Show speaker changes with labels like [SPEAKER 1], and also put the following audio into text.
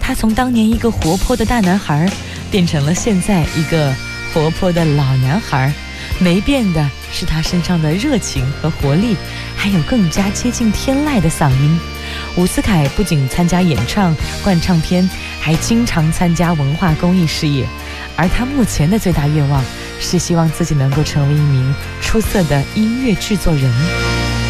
[SPEAKER 1] 他从当年一个活泼的大男孩变成了现在一个活泼的老男孩，没变的是他身上的热情和活力，还有更加接近天籁的嗓音。伍思凯不仅参加演唱、灌唱片，还经常参加文化公益事业，而他目前的最大愿望是希望自己能够成为一名出色的音乐制作人。